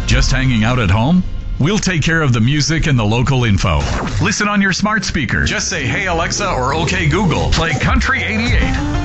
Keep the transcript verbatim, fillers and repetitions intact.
Just hanging out at home? We'll take care of the music and the local info. Listen on your smart speaker. Just say, "Hey Alexa," or "Okay Google, play Country eighty-eight."